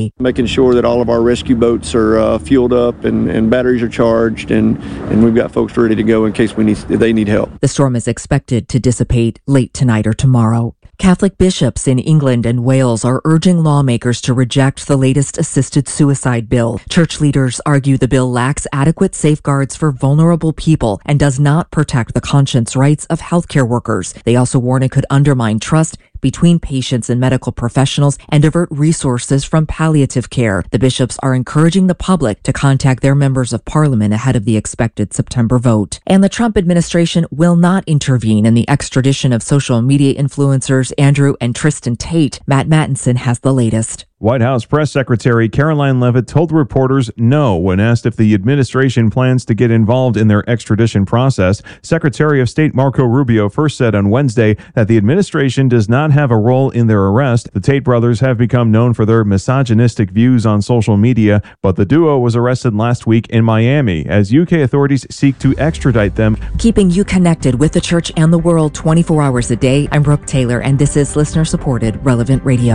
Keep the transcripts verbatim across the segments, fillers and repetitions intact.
Making sure that all of our rescue boats are uh, fueled up and, and batteries are charged, and, and we've got folks ready to go in case we need they need help. The storm is expected to dissipate late tonight or tomorrow. Catholic bishops in England and Wales are urging lawmakers to reject the latest assisted suicide bill. Church leaders argue the bill lacks adequate safeguards for vulnerable people and does not protect the conscience rights of healthcare workers. They also warn it could undermine trust between patients and medical professionals and divert resources from palliative care. The bishops are encouraging the public to contact their members of parliament ahead of the expected September vote. And the Trump administration will not intervene in the extradition of social media influencers Andrew and Tristan Tate. Matt Mattinson has the latest. White House Press Secretary Caroline Leavitt told reporters no when asked if the administration plans to get involved in their extradition process. Secretary of State Marco Rubio first said on Wednesday that the administration does not have a role in their arrest. The Tate brothers have become known for their misogynistic views on social media, but the duo was arrested last week in Miami as U K authorities seek to extradite them. Keeping you connected with the church and the world twenty-four hours a day, I'm Brooke Taylor, and this is listener-supported Relevant Radio.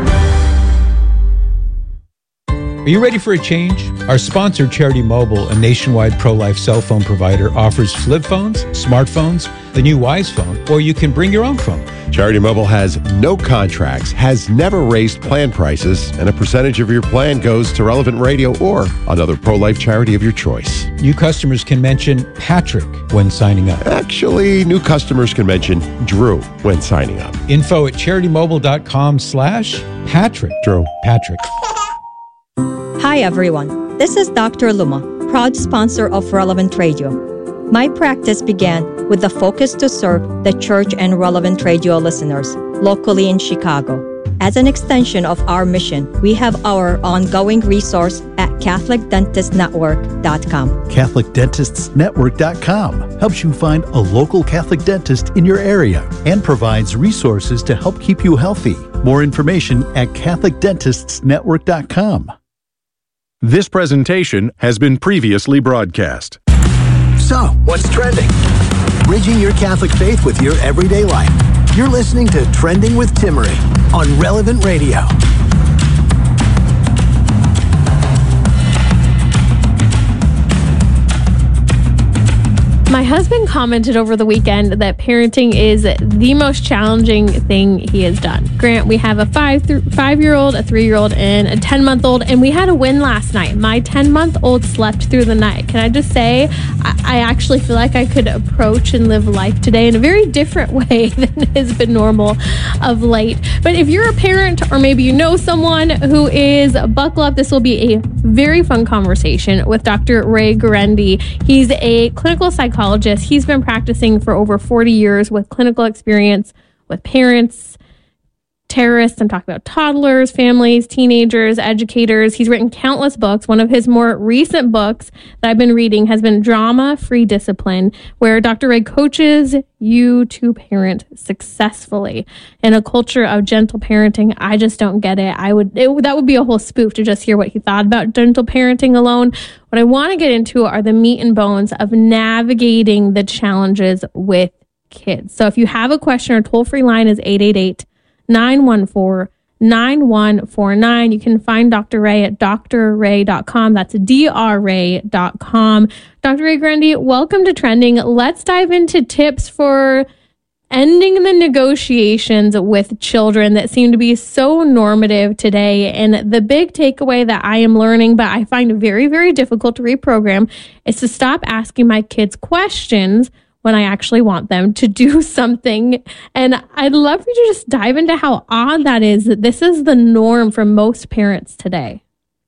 Are you ready for a change? Our sponsor, Charity Mobile, a nationwide pro-life cell phone provider, offers flip phones, smartphones, the new Wise phone, or you can bring your own phone. Charity Mobile has no contracts, has never raised plan prices, and a percentage of your plan goes to Relevant Radio or another pro-life charity of your choice. New customers can mention Patrick when signing up. Actually, new customers can mention Drew when signing up. Info at charitymobile.com slash Patrick. Drew. Patrick. Hi everyone, this is Doctor Luma, proud sponsor of Relevant Radio. My practice began with the focus to serve the church and Relevant Radio listeners locally in Chicago. As an extension of our mission, we have our ongoing resource at Catholic Dentist Network dot com. Catholic Dentists Network dot com helps you find a local Catholic dentist in your area and provides resources to help keep you healthy. More information at Catholic Dentists Network dot com. This presentation has been previously broadcast. So, what's trending? Bridging your Catholic faith with your everyday life. You're listening to Trending with Timmerie on Relevant Radio. My husband commented over the weekend that parenting is the most challenging thing he has done. Grant, we have a five th- five-year-old, a three-year-old, and a ten-month-old, and we had a win last night. My ten-month-old slept through the night. Can I just say, I, I actually feel like I could approach and live life today in a very different way than has been normal of late. But if you're a parent, or maybe you know someone who is, buckle up. This will be a very fun conversation with Doctor Ray Guarendi. He's a clinical psychologist. He's been practicing for over forty years with clinical experience with parents, terrorists. I'm talking about toddlers, families, teenagers, educators. He's written countless books. One of his more recent books that I've been reading has been Drama-Free Discipline, where Doctor Ray coaches you to parent successfully. In a culture of gentle parenting, I just don't get it. I would it, that would be a whole spoof to just hear what he thought about gentle parenting alone. What I want to get into are the meat and bones of navigating the challenges with kids. So if you have a question, our toll-free line is eight eight eight, nine one four, nine one four nine. You can find Doctor Ray at D R ray dot com. That's D R ray dot com. Doctor Ray Guarendi, welcome to Trending. Let's dive into tips for ending the negotiations with children that seem to be so normative today. And the big takeaway that I am learning, but I find very, very difficult to reprogram, is to stop asking my kids questions when I actually want them to do something. And I'd love for you to just dive into how odd that is, that this is the norm for most parents today.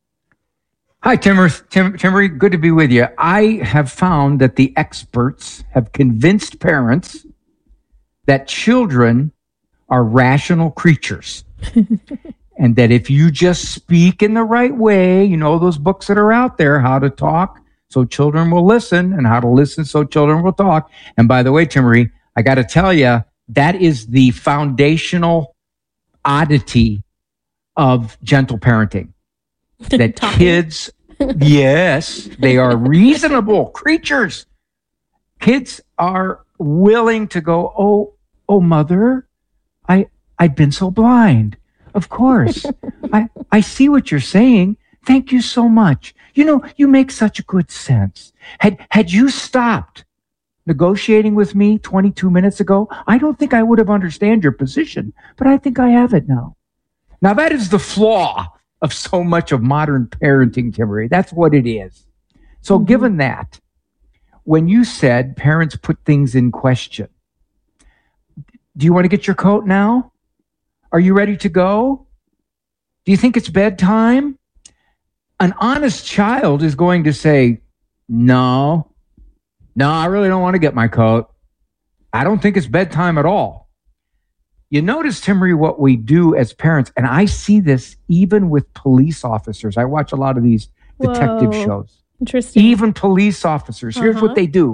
Hi, Timmer, Tim, Timmerie. Good to be with you. I have found that the experts have convinced parents that children are rational creatures. And that if you just speak in the right way, you know, those books that are out there, How to Talk So Children Will Listen, and How to Listen So Children Will Talk. And by the way, Timmerie, I got to tell you, that is the foundational oddity of gentle parenting. That kids, yes, they are reasonable creatures. Kids are willing to go, oh, oh, mother, I, I've been so blind. Of course. I, I see what you're saying. Thank you so much. You know, you make such good sense. Had, had you stopped negotiating with me twenty-two minutes ago, I don't think I would have understood your position, but I think I have it now. Now, that is the flaw of so much of modern parenting, Timmery. That's what it is. So mm-hmm. given that, when you said parents put things in question, do you want to get your coat now? Are you ready to go? Do you think it's bedtime? An honest child is going to say, no, no, I really don't want to get my coat. I don't think it's bedtime at all. You notice, Timmery, what we do as parents, and I see this even with police officers. I watch a lot of these detective Whoa. shows. Interesting. Even police officers. Here's Uh-huh. what they do.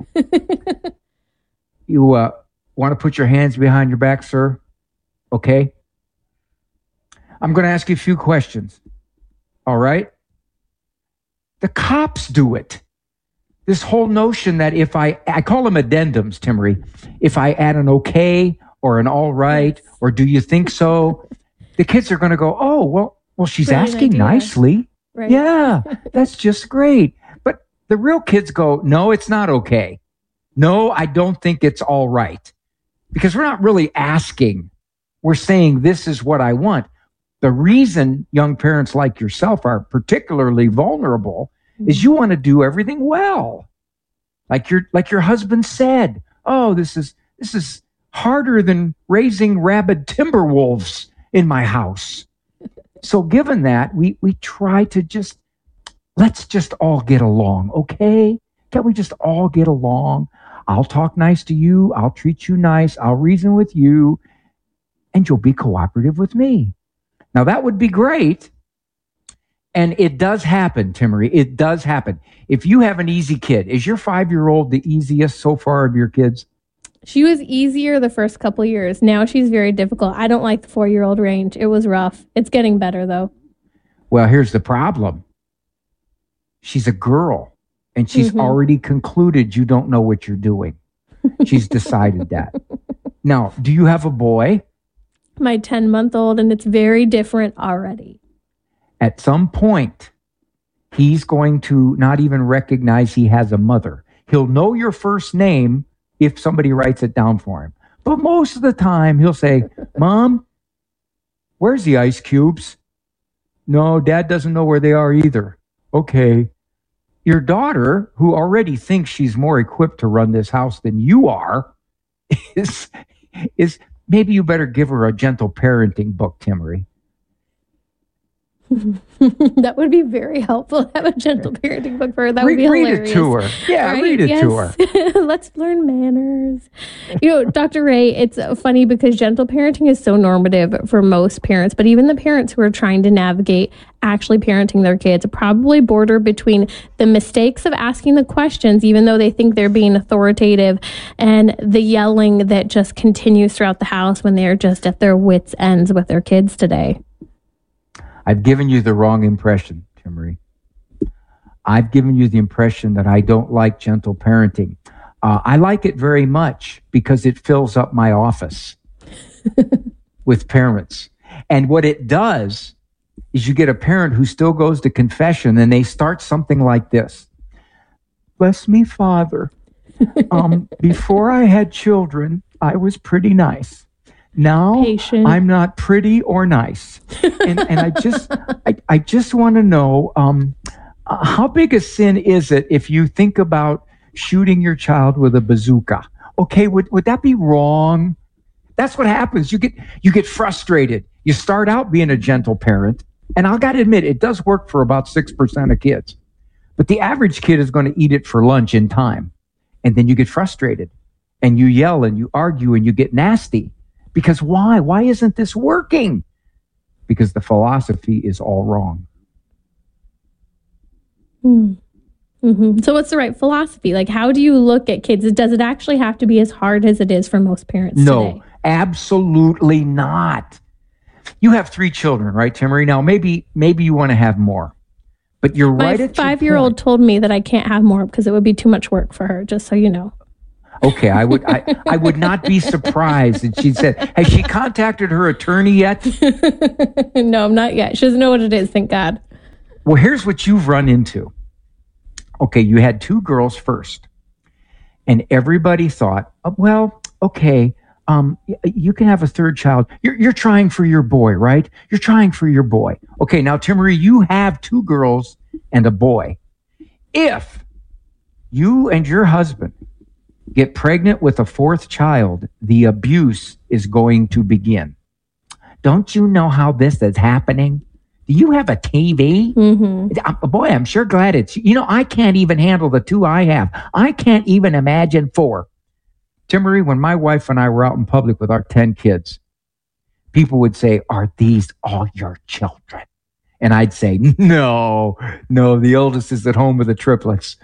You uh, want to put your hands behind your back, sir? Okay. I'm going to ask you a few questions. All right? The cops do it. This whole notion that if I, I call them addendums, Timmery, if I add an okay or an all right, yes. or do you think so, the kids are going to go, oh, well, well, she's Brilliant asking idea. nicely. Right. Yeah, that's just great. But the real kids go, no, it's not okay. No, I don't think it's all right. Because we're not really asking. We're saying, this is what I want. The reason young parents like yourself are particularly vulnerable mm-hmm. is you want to do everything well. Like your like your husband said, oh, this is this is harder than raising rabid timber wolves in my house. So given that, we we try to just, let's just all get along, okay? Can't we just all get along? I'll talk nice to you. I'll treat you nice. I'll reason with you. And you'll be cooperative with me. Now, that would be great. And it does happen, Timmery. It does happen. If you have an easy kid, is your five-year-old the easiest so far of your kids? She was easier the first couple years. Now she's very difficult. I don't like the four-year-old range. It was rough. It's getting better, though. Well, here's the problem. She's a girl, and she's mm-hmm. already concluded you don't know what you're doing. She's decided that. Now, do you have a boy? My ten-month-old, and it's very different already. At some point, he's going to not even recognize he has a mother. He'll know your first name if somebody writes it down for him. But most of the time, he'll say, Mom, where's the ice cubes? No, Dad doesn't know where they are either. Okay. Your daughter, who already thinks she's more equipped to run this house than you are, is, is maybe you better give her a gentle parenting book, Timmery. That would be very helpful. Have a gentle parenting book for her. That would read, be hilarious. Read it to her. Yeah, right? read it yes. to her. Let's learn manners. You know, Doctor Ray, it's funny because gentle parenting is so normative for most parents, but even the parents who are trying to navigate actually parenting their kids probably border between the mistakes of asking the questions, even though they think they're being authoritative, and the yelling that just continues throughout the house when they're just at their wits' ends with their kids today. I've given you the wrong impression, Timmery. I've given you the impression that I don't like gentle parenting. Uh, I like it very much because it fills up my office with parents. And what it does is you get a parent who still goes to confession and they start something like this. Bless me, Father. Um, before I had children, I was pretty nice. Now Patient. I'm not pretty or nice. And, and I just I, I just want to know, um, uh, how big a sin is it if you think about shooting your child with a bazooka? Okay, would, would that be wrong? That's what happens. You get you get frustrated. You start out being a gentle parent, and I've got to admit, it does work for about six percent of kids. But the average kid is going to eat it for lunch in time. And then you get frustrated, and you yell, and you argue, and you get nasty. Because why? Why isn't this working? Because the philosophy is all wrong. Mm. Mm-hmm. So what's the right philosophy? Like, how do you look at kids? Does it actually have to be as hard as it is for most parents no, today? Absolutely not. You have three children, right, Timmery? Now, maybe maybe you want to have more. But you're My right at five-year-old told me that I can't have more because it would be too much work for her, just so you know. Okay, I would I, I would not be surprised. And she said, has she contacted her attorney yet? No, not yet. She doesn't know what it is, thank God. Well, here's what you've run into. Okay, you had two girls first. And everybody thought, oh, well, okay, um, you can have a third child. You're, you're trying for your boy, right? You're trying for your boy. Okay, now, Timmerie, you have two girls and a boy. If you and your husband get pregnant with a fourth child, the abuse is going to begin. Don't you know how this is happening? Do you have a T V? Mm-hmm. Boy, I'm sure glad it's, you know, I can't even handle the two I have. I can't even imagine four. Timmerie, when my wife and I were out in public with our ten kids, people would say, are these all your children? And I'd say, no, no, the oldest is at home with the triplets.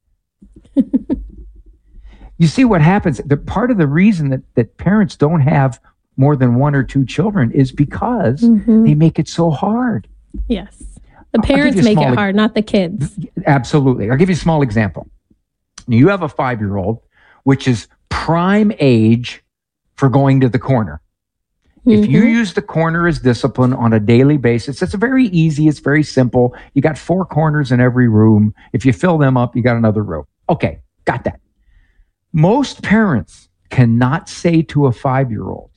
You see what happens? The part of the reason that, that parents don't have more than one or two children is because mm-hmm. they make it so hard. Yes. The parents make it hard, not the kids. Absolutely. I'll give you a small example. You have a five-year-old, which is prime age for going to the corner. Mm-hmm. If you use the corner as discipline on a daily basis, it's very easy. It's very simple. You got four corners in every room. If you fill them up, you got another room. Okay, got that. Most parents cannot say to a five-year-old,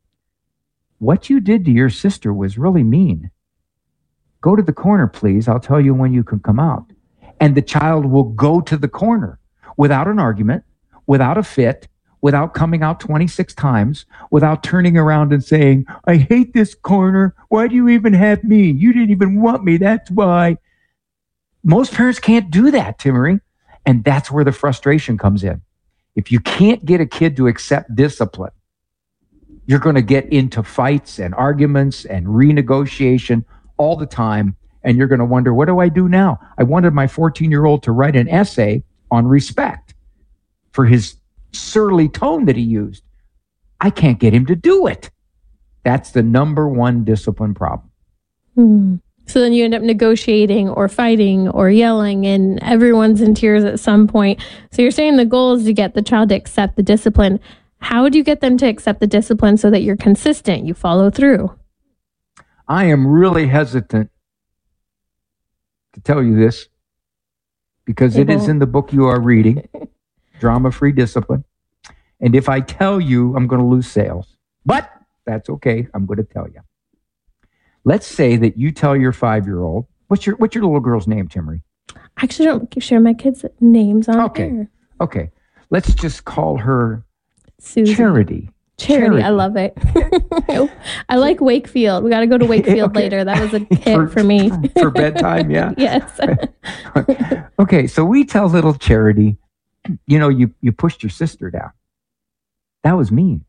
what you did to your sister was really mean. Go to the corner, please. I'll tell you when you can come out. And the child will go to the corner without an argument, without a fit, without coming out twenty-six times, without turning around and saying, I hate this corner. Why do you even have me? You didn't even want me. That's why. Most parents can't do that, Timmerie. And that's where the frustration comes in. If you can't get a kid to accept discipline, you're going to get into fights and arguments and renegotiation all the time. And you're going to wonder, what do I do now? I wanted my fourteen-year-old to write an essay on respect for his surly tone that he used. I can't get him to do it. That's the number one discipline problem. Hmm. So then you end up negotiating or fighting or yelling, and everyone's in tears at some point. So you're saying the goal is to get the child to accept the discipline. How do you get them to accept the discipline so that you're consistent, you follow through? I am really hesitant to tell you this because it is in the book you are reading, Drama-Free Discipline. And if I tell you, I'm going to lose sales. But that's okay. I'm going to tell you. Let's say that you tell your five-year-old, what's your what's your little girl's name, Timmerie? I actually don't share my kids' names on okay. air. Okay. Let's just call her Susie. Charity. Charity. Charity. I love it. I like Wakefield. We got to go to Wakefield okay. later. That was a hit for, for me. For bedtime, yeah? Yes. Okay, so we tell little Charity, you know, you, you pushed your sister down. That was mean.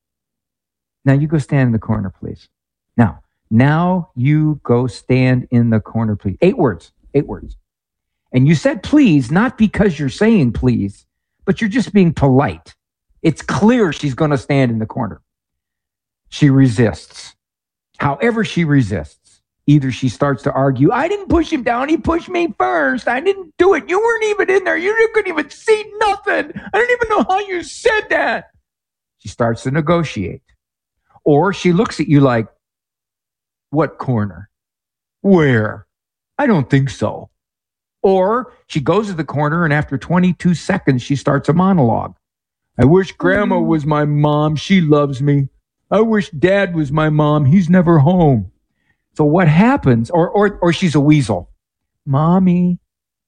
Now you go stand in the corner, please. Now, Now you go stand in the corner, please. Eight words, eight words. And you said please, not because you're saying please, but you're just being polite. It's clear she's going to stand in the corner. She resists. However she resists, either she starts to argue, I didn't push him down, he pushed me first. I didn't do it. You weren't even in there. You couldn't even see nothing. I don't even know how you said that. She starts to negotiate. Or she looks at you like, what corner? Where? I don't think so. Or she goes to the corner and after twenty-two seconds, she starts a monologue. I wish grandma was my mom. She loves me. I wish dad was my mom. He's never home. So what happens? Or, or, or she's a weasel. Mommy,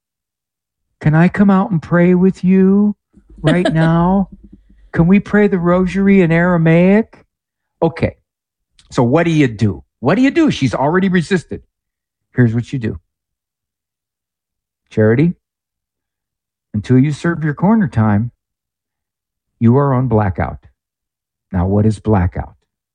can I come out and pray with you right now? Can we pray the rosary in Aramaic? Okay. So what do you do? What do you do? She's already resisted. Here's what you do. Charity, until you serve your corner time, you are on blackout. Now, what is blackout?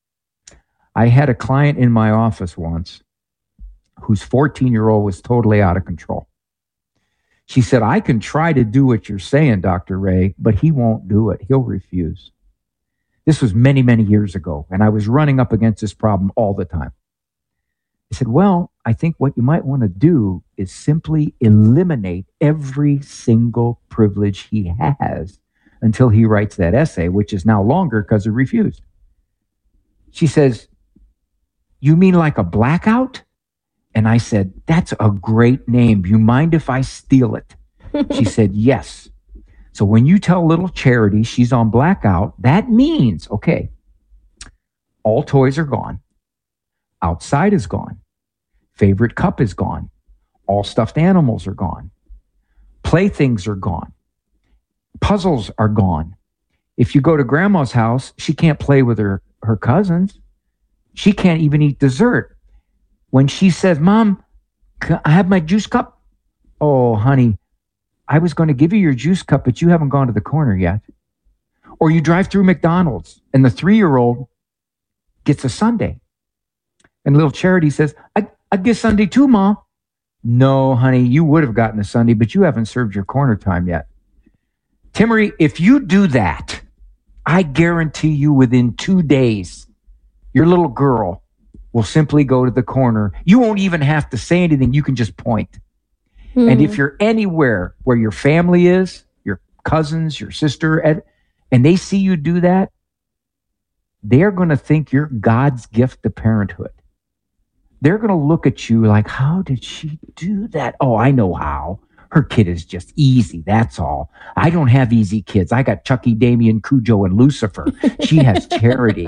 I had a client in my office once whose fourteen-year-old was totally out of control. She said, I can try to do what you're saying, Doctor Ray, but he won't do it. He'll refuse. This was many, many years ago, and I was running up against this problem all the time. I said, well, I think what you might want to do is simply eliminate every single privilege he has until he writes that essay, which is now longer because he refused. She says, "You mean like a blackout?" And I said, "That's a great name. You mind if I steal it?" She said, "Yes." So when you tell little Charity she's on blackout, that means, okay, all toys are gone. Outside is gone. Favorite cup is gone. All stuffed animals are gone. Playthings are gone. Puzzles are gone. If you go to grandma's house, she can't play with her, her cousins. She can't even eat dessert. When she says, "Mom, can I have my juice cup?" "Oh, honey, I was going to give you your juice cup, but you haven't gone to the corner yet." Or you drive through McDonald's and the three-year-old gets a sundae. And little Charity says, I, I'd get sundae too, Mom. "No, honey, you would have gotten a sundae, but you haven't served your corner time yet." Timmery, if you do that, I guarantee you within two days, your little girl will simply go to the corner. You won't even have to say anything. You can just point. Hmm. And if you're anywhere where your family is, your cousins, your sister, and, and they see you do that, they're going to think you're God's gift to parenthood. They're going to look at you like, "How did she do that? Oh, I know how. Her kid is just easy. That's all. I don't have easy kids. I got Chucky, Damien, Cujo, and Lucifer. She has Charity."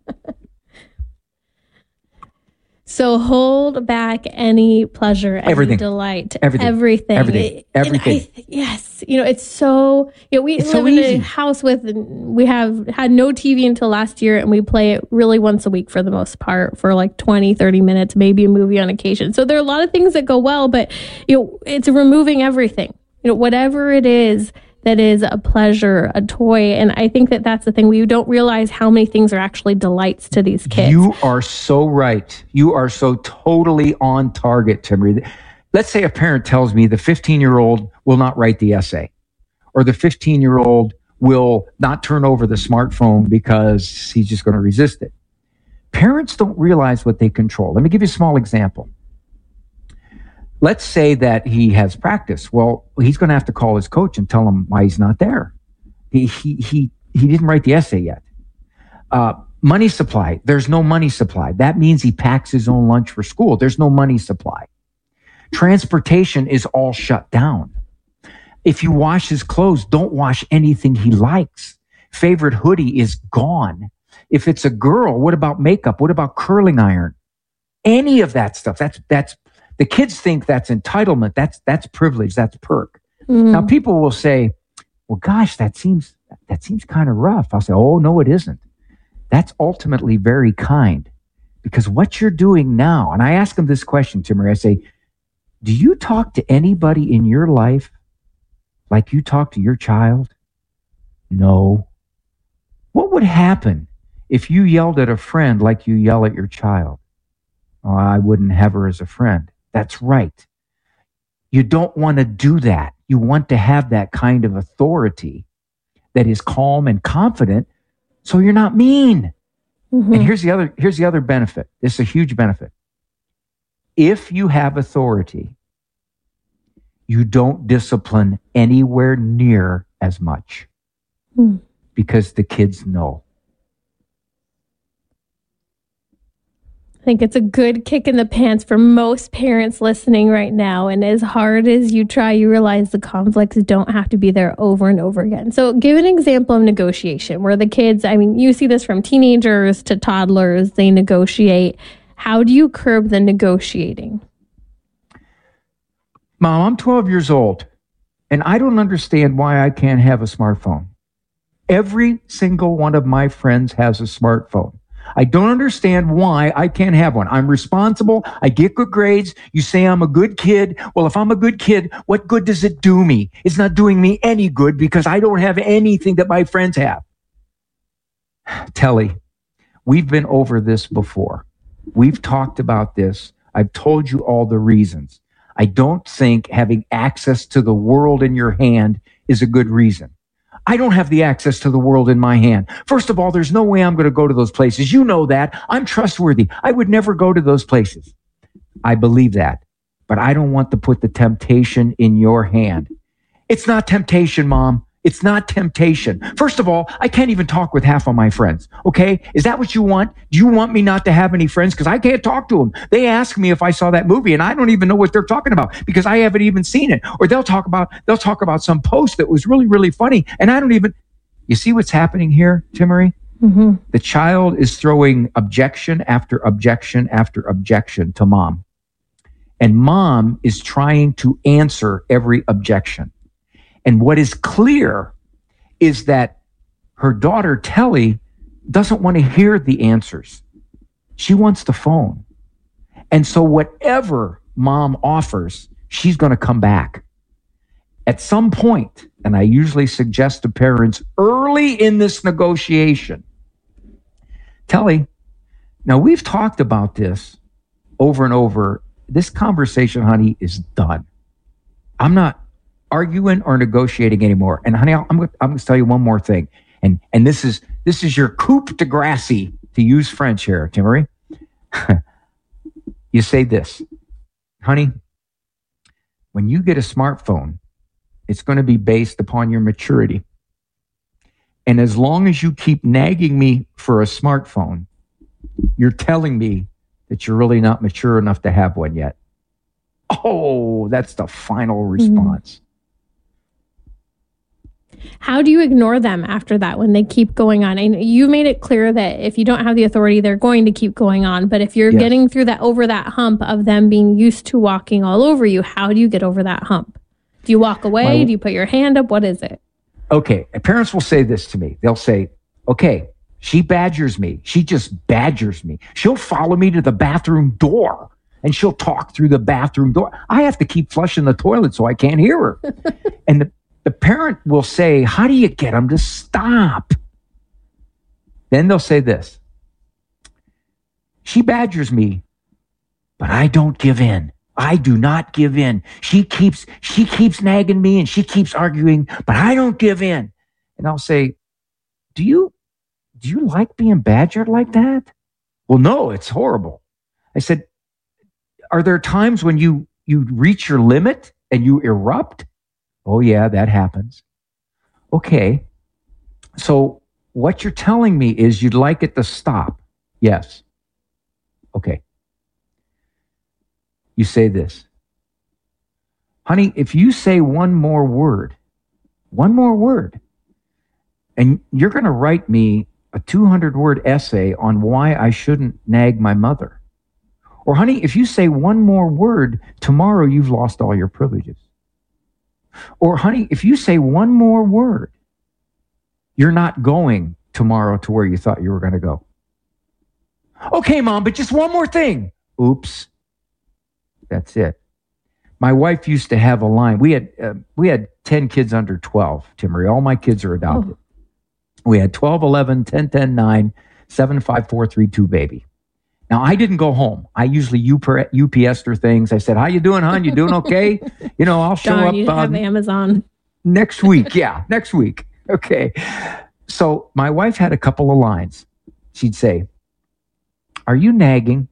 So hold back any pleasure, any everything. delight, everything, everything, everything, everything. I, yes, you know, it's so. You know, we it's live so in easy. a house with. We have had no T V until last year, and we play it really once a week for the most part, for like twenty, thirty minutes, maybe a movie on occasion. So there are a lot of things that go well, but you know, it's removing everything. You know, whatever it is that is a pleasure, a toy. And I think that that's the thing. We don't realize how many things are actually delights to these kids. You are so right. You are so totally on target, Timmy. Let's say a parent tells me the fifteen-year-old will not write the essay, or the fifteen-year-old will not turn over the smartphone because he's just going to resist it. Parents don't realize what they control. Let me give you a small example. Let's say that he has practice. Well, he's going to have to call his coach and tell him why he's not there. He he he, he didn't write the essay yet. Uh, money supply. There's no money supply. That means he packs his own lunch for school. There's no money supply. Transportation is all shut down. If you wash his clothes, don't wash anything he likes. Favorite hoodie is gone. If it's a girl, what about makeup? What about curling iron? Any of that stuff. That's that's the kids think that's entitlement. That's that's privilege. That's perk. Mm. Now people will say, "Well, gosh, that seems that seems kind of rough." I'll say, "Oh, no, it isn't. That's ultimately very kind, because what you're doing now." And I ask them this question, Timmy. I say, "Do you talk to anybody in your life like you talk to your child?" "No." "What would happen if you yelled at a friend like you yell at your child?" "Oh, I wouldn't have her as a friend." That's right. You don't want to do that. You want to have that kind of authority that is calm and confident, so you're not mean. Mm-hmm. And here's the other, here's the other benefit. This is a huge benefit. If you have authority, you don't discipline anywhere near as much, mm. because the kids know. I think it's a good kick in the pants for most parents listening right now. And as hard as you try, you realize the conflicts don't have to be there over and over again. So give an example of negotiation where the kids, I mean, you see this from teenagers to toddlers, they negotiate. How do you curb the negotiating? Mom, I'm twelve years old, and I don't understand why I can't have a smartphone. Every single one of my friends has a smartphone. I don't understand why I can't have one. I'm responsible. I get good grades. You say I'm a good kid. Well, if I'm a good kid, what good does it do me? It's not doing me any good because I don't have anything that my friends have. Telly, we've been over this before. We've talked about this. I've told you all the reasons. I don't think having access to the world in your hand is a good reason. I don't have the access to the world in my hand. First of all, there's no way I'm going to go to those places. You know that. I'm trustworthy. I would never go to those places. I believe that, but I don't want to put the temptation in your hand. It's not temptation, Mom. It's not temptation. First of all, I can't even talk with half of my friends. Okay. Is that what you want? Do you want me not to have any friends? Because I can't talk to them. They ask me if I saw that movie and I don't even know what they're talking about because I haven't even seen it. Or they'll talk about, they'll talk about some post that was really, really funny. And I don't even, you see what's happening here, Timmerie? Mm-hmm. The child is throwing objection after objection after objection to mom. And mom is trying to answer every objection. And what is clear is that her daughter, Telly, doesn't want to hear the answers. She wants the phone. And so whatever mom offers, she's going to come back. At some point, and I usually suggest to parents early in this negotiation, Telly, now we've talked about this over and over. This conversation, honey, is done. I'm not arguing or negotiating anymore. And honey, I'm going I'm to tell you one more thing. And and this is this is your coup de grace, to use French here, Timmerie. You say this, honey, when you get a smartphone, it's going to be based upon your maturity. And as long as you keep nagging me for a smartphone, you're telling me that you're really not mature enough to have one yet. Oh, that's the final response. Mm-hmm. How do you ignore them after that when they keep going on? And you made it clear that if you don't have the authority, they're going to keep going on. But if you're yes. getting through that, over that hump of them being used to walking all over you, how do you get over that hump? Do you walk away? My, do you put your hand up? What is it? Okay. Parents will say this to me. They'll say, okay, she badgers me. She just badgers me. She'll follow me to the bathroom door and she'll talk through the bathroom door. I have to keep flushing the toilet so I can't hear her. And the The parent will say, how do you get them to stop? Then they'll say this. She badgers me, but I don't give in. I do not give in. She keeps, she keeps nagging me and she keeps arguing, but I don't give in. And I'll say, do you, do you like being badgered like that? Well, no, it's horrible. I said, are there times when you, you reach your limit and you erupt? Oh, yeah, that happens. Okay. So what you're telling me is you'd like it to stop. Yes. Okay. You say this. Honey, if you say one more word, one more word, and you're going to write me a two hundred word essay on why I shouldn't nag my mother. Or honey, if you say one more word, tomorrow you've lost all your privileges. Or, honey, if you say one more word, you're not going tomorrow to where you thought you were going to go. Okay, Mom, but just one more thing. Oops. That's it. My wife used to have a line. We had uh, we had ten kids under twelve, Timmerie. All my kids are adopted. Oh. We had twelve, eleven, ten, ten, nine, seven, five, four, three, two, baby. Now, I didn't go home. I usually U P S'd her things. I said, how you doing, hon? You doing okay? You know, I'll show Darn, up you uh, have Amazon. Next week. Yeah, next week. Okay. So my wife had a couple of lines. She'd say, are you nagging?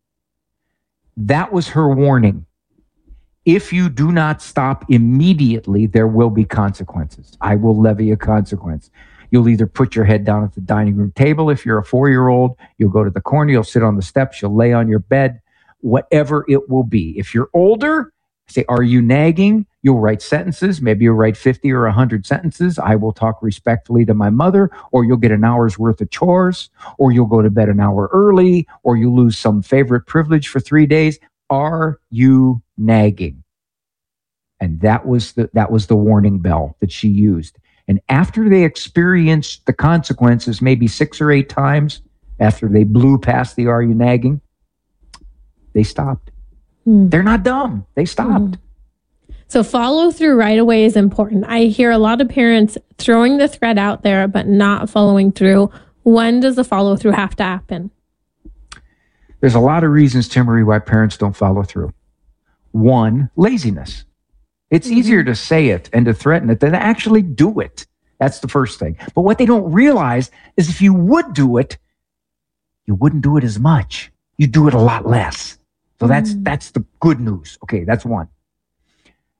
That was her warning. If you do not stop immediately, there will be consequences. I will levy a consequence. You'll either put your head down at the dining room table. If you're a four-year-old, you'll go to the corner, you'll sit on the steps, you'll lay on your bed, whatever it will be. If you're older, say, are you nagging? You'll write sentences. Maybe you'll write fifty or one hundred sentences. I will talk respectfully to my mother, or you'll get an hour's worth of chores, or you'll go to bed an hour early, or you'll lose some favorite privilege for three days. Are you nagging? And that was the, that was the warning bell that she used. And after they experienced the consequences, maybe six or eight times, after they blew past the are you nagging, they stopped. Mm. They're not dumb. They stopped. Mm. So follow through right away is important. I hear a lot of parents throwing the thread out there, but not following through. When does the follow through have to happen? There's a lot of reasons, Timmerie, why parents don't follow through. One, laziness. It's mm-hmm. easier to say it and to threaten it than to actually do it. That's the first thing. But what they don't realize is if you would do it, you wouldn't do it as much. You do it a lot less. So that's mm. that's the good news. Okay, that's one.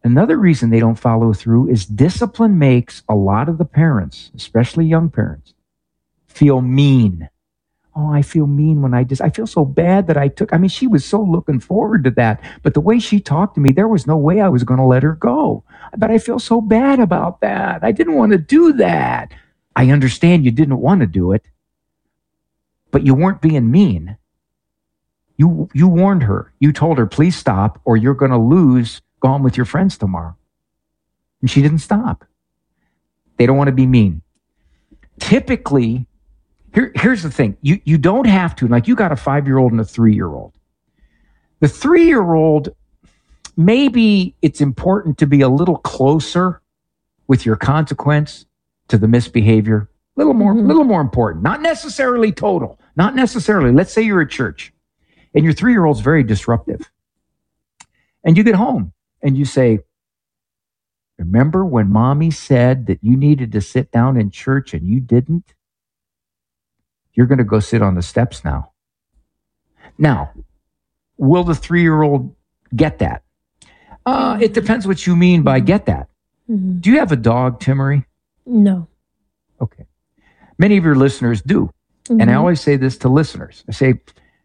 Another reason they don't follow through is discipline makes a lot of the parents, especially young parents, feel mean. Oh, I feel mean when I just, I feel so bad that I took, I mean, she was so looking forward to that. But the way she talked to me, there was no way I was going to let her go. But I feel so bad about that. I didn't want to do that. I understand you didn't want to do it, but you weren't being mean. You, you warned her. You told her, please stop, or you're going to lose Gone with your friends tomorrow. And she didn't stop. They don't want to be mean. Typically, Here, here's the thing. You, you don't have to, like you got a five-year-old and a three-year-old. The three-year-old, maybe it's important to be a little closer with your consequence to the misbehavior. A little more, mm-hmm. little more important. Not necessarily total. Not necessarily. Let's say you're at church and your three-year-old's very disruptive. And you get home and you say, remember when mommy said that you needed to sit down in church and you didn't? You're going to go sit on the steps now. Now, will the three-year-old get that? Uh, it depends what you mean by get that. Mm-hmm. Do you have a dog, Timmery? No. Okay. Many of your listeners do. Mm-hmm. And I always say this to listeners. I say,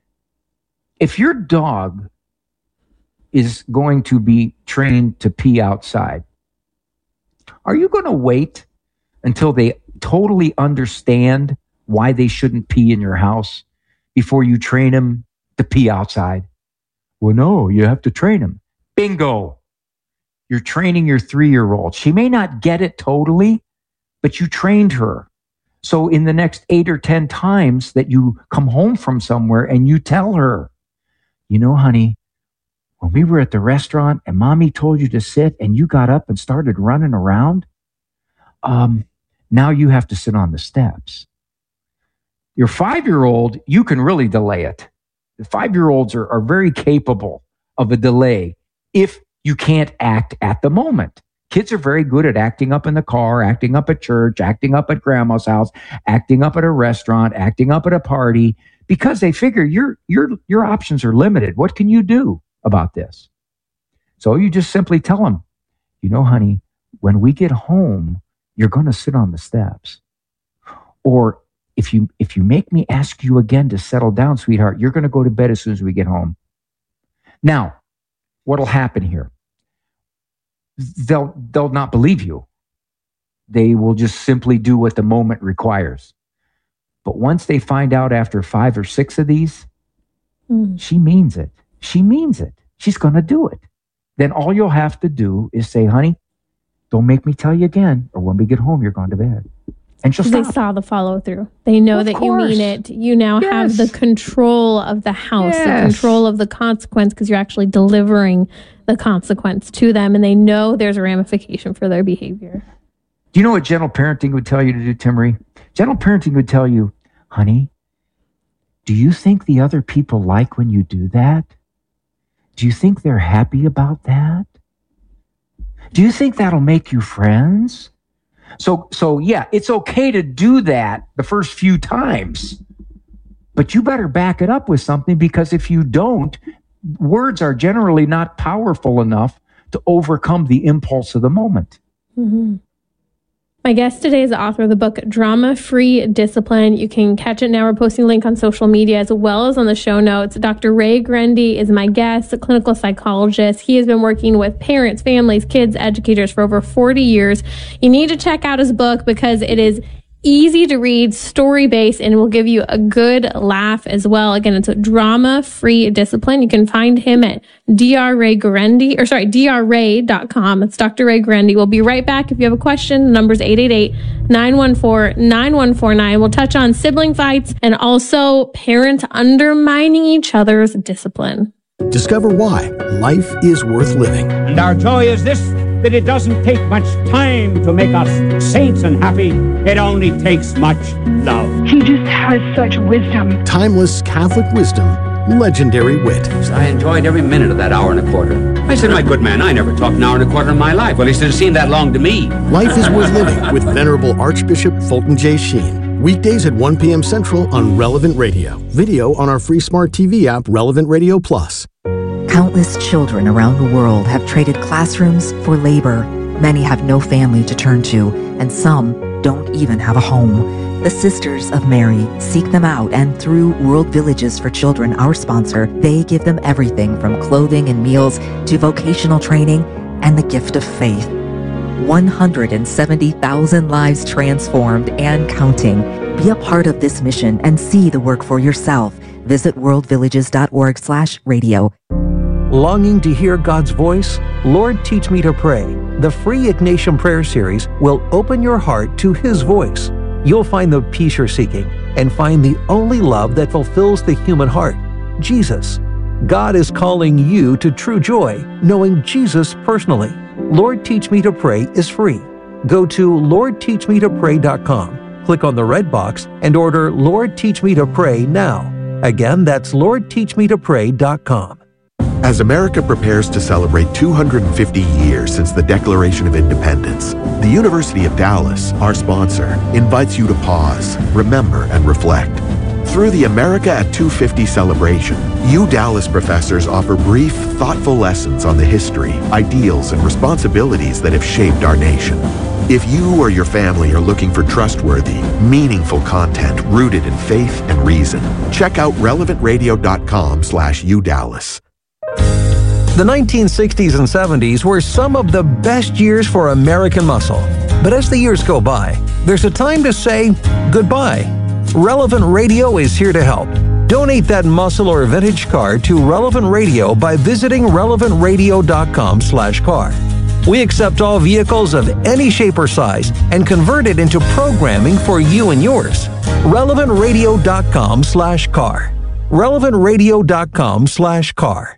if your dog is going to be trained to pee outside, are you going to wait until they totally understand why they shouldn't pee in your house before you train them to pee outside? Well, no, you have to train them. Bingo. You're training your three-year-old. She may not get it totally, but you trained her. So in the next eight or ten times that you come home from somewhere and you tell her, you know, honey, when we were at the restaurant and mommy told you to sit and you got up and started running around, um, now you have to sit on the steps. Your five-year-old, you can really delay it. The five-year-olds are, are very capable of a delay if you can't act at the moment. Kids are very good at acting up in the car, acting up at church, acting up at grandma's house, acting up at a restaurant, acting up at a party, because they figure your your your options are limited. What can you do about this? So you just simply tell them, you know, honey, when we get home, you're going to sit on the steps. Or if you if you make me ask you again to settle down, sweetheart, you're going to go to bed as soon as we get home. Now, what'll happen here? They'll they'll not believe you. They will just simply do what the moment requires. But once they find out after five or six of these, mm. she means it. She means it. She's going to do it. Then all you'll have to do is say, honey, don't make me tell you again, or when we get home, you're going to bed. And she'll stop. They saw the follow through. They know of that course. You mean it. You now Yes. have the control of the house, Yes. the control of the consequence, because you're actually delivering the consequence to them, and they know there's a ramification for their behavior. Do you know what gentle parenting would tell you to do, Timmery? Gentle parenting would tell you, honey, do you think the other people like when you do that? Do you think they're happy about that? Do you think that'll make you friends? So, so yeah, it's okay to do that the first few times, but you better back it up with something, because if you don't, words are generally not powerful enough to overcome the impulse of the moment. Mm-hmm. My guest today is the author of the book, Drama-Free Discipline. You can catch it now. We're posting a link on social media as well as on the show notes. Doctor Ray Guarendi is my guest, a clinical psychologist. He has been working with parents, families, kids, educators for over forty years. You need to check out his book because it is easy to read, story-based, and will give you a good laugh as well. Again, it's a drama-free discipline. You can find him at Doctor Ray Guarendi, or sorry, D R ray dot com. It's Doctor Ray Guarendi. We'll be right back. If you have a question, the number's eight eight eight, nine one four, nine one four nine. We'll touch on sibling fights and also parents undermining each other's discipline. Discover why life is worth living. And our joy is this, that it doesn't take much time to make us saints and happy. It only takes much love. He just has such wisdom. Timeless Catholic wisdom, legendary wit. I enjoyed every minute of that hour and a quarter. I said, my good man, I never talked an hour and a quarter in my life. Well, he said, it seemed that long to me. Life is worth living with Venerable Archbishop Fulton J. Sheen. Weekdays at one p.m. Central on Relevant Radio. Video on our free smart T V app, Relevant Radio Plus. Countless children around the world have traded classrooms for labor. Many have no family to turn to, and some don't even have a home. The Sisters of Mary seek them out, and through World Villages for Children, our sponsor, they give them everything from clothing and meals to vocational training and the gift of faith. one hundred seventy thousand lives transformed and counting. Be a part of this mission and see the work for yourself. Visit worldvillages.org slash radio. Longing to hear God's voice? Lord, Teach Me to Pray. The free Ignatian Prayer Series will open your heart to His voice. You'll find the peace you're seeking and find the only love that fulfills the human heart, Jesus. God is calling you to true joy, knowing Jesus personally. Lord, Teach Me to Pray is free. Go to lord teach me to pray dot com, click on the red box, and order Lord, Teach Me to Pray now. Again, that's lord teach me to pray dot com. As America prepares to celebrate two hundred fifty years since the Declaration of Independence, the University of Dallas, our sponsor, invites you to pause, remember, and reflect. Through the America at two fifty celebration, U Dallas professors offer brief, thoughtful lessons on the history, ideals, and responsibilities that have shaped our nation. If you or your family are looking for trustworthy, meaningful content rooted in faith and reason, check out relevant radio dot com slash U Dallas. The nineteen sixties and seventies were some of the best years for American muscle. But as the years go by, there's a time to say goodbye. Relevant Radio is here to help. Donate that muscle or vintage car to Relevant Radio by visiting relevant radio dot com slash car. We accept all vehicles of any shape or size and convert it into programming for you and yours. relevant radio dot com slash car. relevant radio dot com slash car.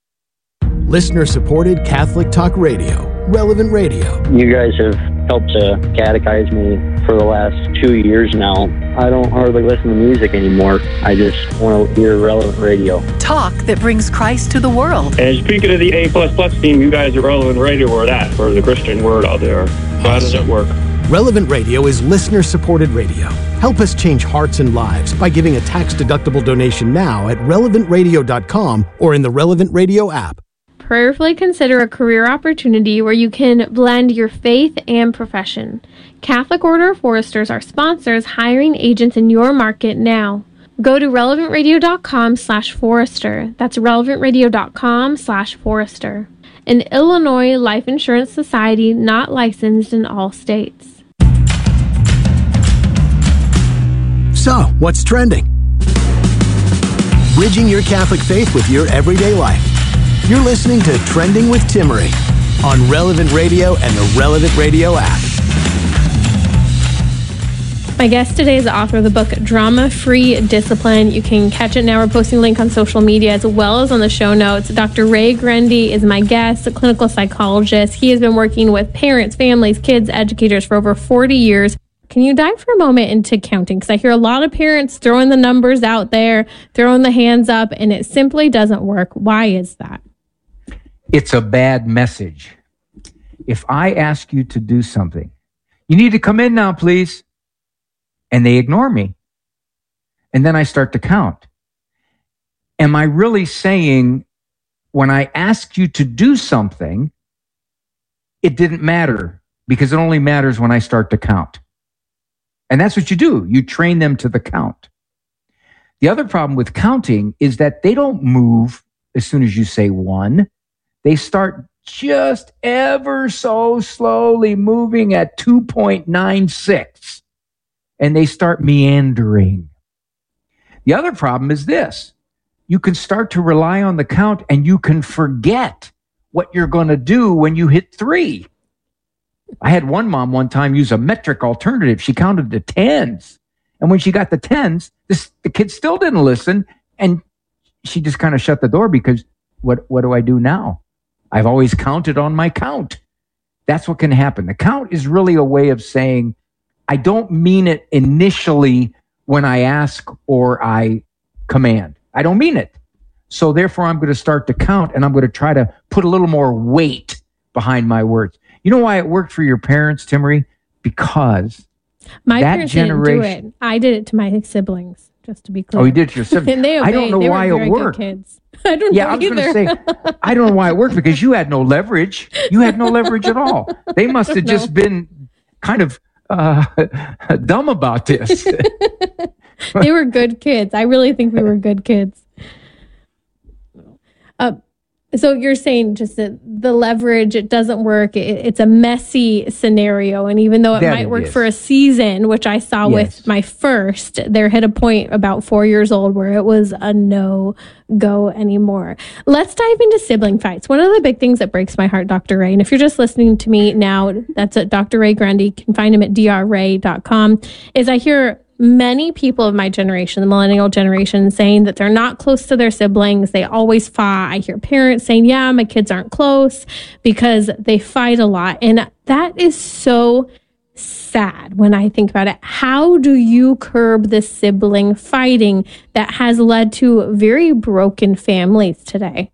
Listener-supported Catholic Talk Radio, Relevant Radio. You guys have helped to catechize me for the last two years now. I don't hardly listen to music anymore. I just want to hear Relevant Radio. Talk that brings Christ to the world. And speaking of the A plus plus team, you guys at Relevant Radio are that for the Christian word out there. How does it work? Relevant Radio is listener-supported radio. Help us change hearts and lives by giving a tax-deductible donation now at relevant radio dot com or in the Relevant Radio app. Prayerfully consider a career opportunity where you can blend your faith and profession. Catholic Order of Foresters are sponsors hiring agents in your market now. Go to relevant radio dot com slash forester. That's relevant radio dot com slash forester. An Illinois Life Insurance Society not licensed in all states. So, what's trending? Bridging your Catholic faith with your everyday life. You're listening to Trending with Timmerie on Relevant Radio and the Relevant Radio app. My guest today is the author of the book Drama Free Discipline. You can catch it now. We're posting a link on social media as well as on the show notes. Doctor Ray Grendy is my guest, a clinical psychologist. He has been working with parents, families, kids, educators for over forty years. Can you dive for a moment into counting? Because I hear a lot of parents throwing the numbers out there, throwing the hands up, and it simply doesn't work. Why is that? It's a bad message. If I ask you to do something, you need to come in now, please. And they ignore me. And then I start to count. Am I really saying when I asked you to do something, it didn't matter because it only matters when I start to count? And that's what you do. You train them to the count. The other problem with counting is that they don't move as soon as you say one. They start just ever so slowly moving at two point nine six, and they start meandering. The other problem is this. You can start to rely on the count, and you can forget what you're going to do when you hit three. I had one mom one time use a metric alternative. She counted to tens, and when she got the tens, this, the kid still didn't listen, and she just kind of shut the door because what, what do I do now? I've always counted on my count. That's what can happen. The count is really a way of saying, I don't mean it initially when I ask or I command. I don't mean it. So therefore, I'm going to start to count, and I'm going to try to put a little more weight behind my words. You know why it worked for your parents, Timmerie? Because my that parents generation, didn't do it. I did it to my siblings. just to be clear. Oh, he did to your sibling. And they obeyed. I don't know They why were very it good worked. kids. I don't Yeah, know I was either. going to say, I don't know why it worked because you had no leverage. You had no leverage at all. They must have No. just been kind of uh, dumb about this. They were good kids. I really think we were good kids. Uh, so you're saying just that the leverage, it doesn't work. It, it's a messy scenario. And even though it That might it work is. for a season, which I saw Yes. with my first, there hit a point about four years old where it was a no go anymore. Let's dive into sibling fights. One of the big things that breaks my heart, Doctor Ray, and if you're just listening to me now, that's at Doctor Ray Grundy. You can find him at d r ray dot com, is I hear many people of my generation, the millennial generation, saying that they're not close to their siblings. They always fight. I hear parents saying, yeah, my kids aren't close because they fight a lot. And that is so sad when I think about it. How do you curb the sibling fighting that has led to very broken families today?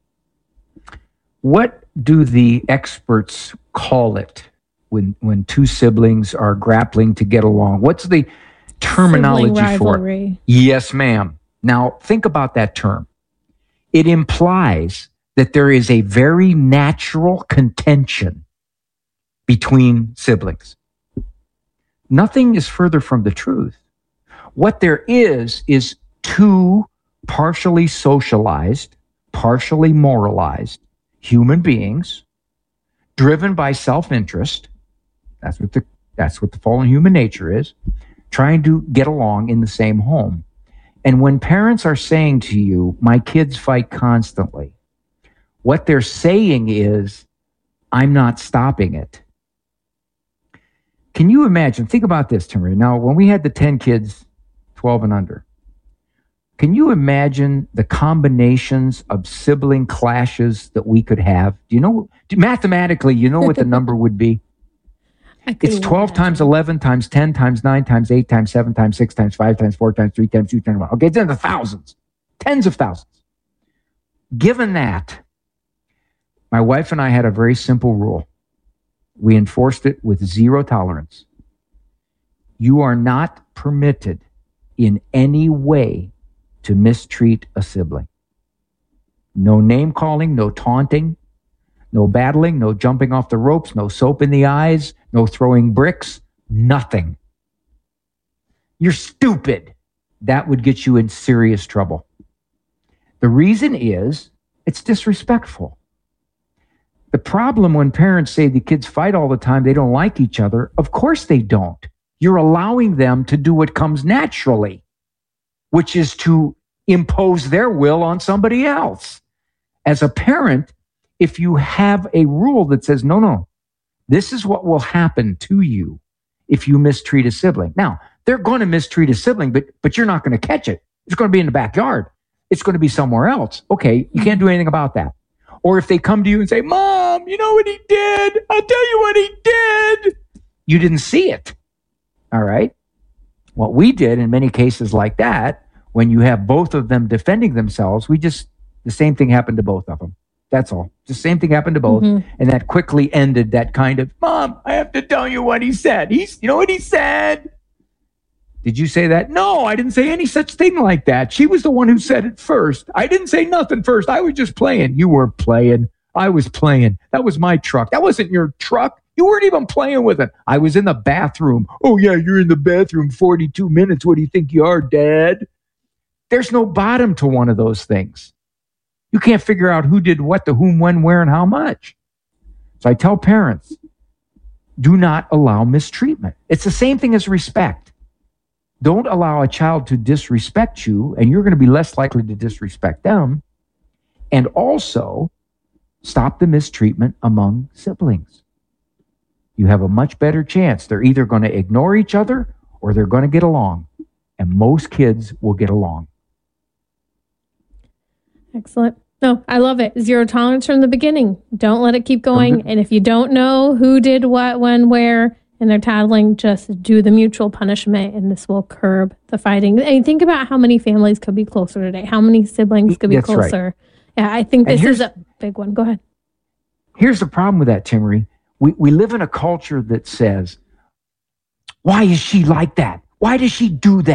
What do the experts call it when when two siblings are grappling to get along? What's the terminology Sibling for it? rivalry. Yes, ma'am. Now, think about that term. It implies that there is a very natural contention between siblings. Nothing is further from the truth. What there is, is two partially socialized, partially moralized human beings driven by self-interest. That's what the, that's what the fallen human nature is, trying to get along in the same home. And when parents are saying to you, my kids fight constantly, what they're saying is, I'm not stopping it. Can you imagine? Think about this, Timmy. Now, when we had the ten kids, twelve and under, can you imagine the combinations of sibling clashes that we could have? Do you know, mathematically, you know what the number would be? It's twelve times eleven times ten times nine times eight times seven times six times five times four times three times two times one. Okay, it's in the thousands, tens of thousands. Given that, my wife and I had a very simple rule. We enforced it with zero tolerance. You are not permitted in any way to mistreat a sibling. No name calling, no taunting, no battling, no jumping off the ropes, no soap in the eyes, no throwing bricks, nothing. You're stupid. That would get you in serious trouble. The reason is it's disrespectful. The problem when parents say the kids fight all the time, they don't like each other, of course they don't. You're allowing them to do what comes naturally, which is to impose their will on somebody else. As a parent, if you have a rule that says, no, no, this is what will happen to you if you mistreat a sibling. Now, they're going to mistreat a sibling, but but you're not going to catch it. It's going to be in the backyard. It's going to be somewhere else. Okay, you can't do anything about that. Or if they come to you and say, Mom, you know what he did? I'll tell you what he did. You didn't see it. All right? What we did in many cases like that, when you have both of them defending themselves, we just, the same thing happened to both of them. That's all. The same thing happened to both. Mm-hmm. And that quickly ended that kind of, Mom, I have to tell you what he said. He's, you know what he said? Did you say that? No, I didn't say any such thing like that. She was the one who said it first. I didn't say nothing first. I was just playing. You weren't playing. I was playing. That was my truck. That wasn't your truck. You weren't even playing with it. I was in the bathroom. Oh, yeah, you're in the bathroom forty-two minutes. What do you think you are, Dad? There's no bottom to one of those things. You can't figure out who did what to whom, when, where, and how much. So I tell parents, do not allow mistreatment. It's the same thing as respect. Don't allow a child to disrespect you, and you're going to be less likely to disrespect them. And also, stop the mistreatment among siblings. You have a much better chance. They're either going to ignore each other or they're going to get along. And most kids will get along. Excellent. No, I love it. Zero tolerance from the beginning. Don't let it keep going. And if you don't know who did what, when, where, and they're tattling, just do the mutual punishment, and this will curb the fighting. And think about how many families could be closer today. How many siblings could be That's right. closer? Yeah, I think And this here's- is a big one. Go ahead. Here's the problem with that, Timmery. We, we live in a culture that says, why is she like that? Why does she do that?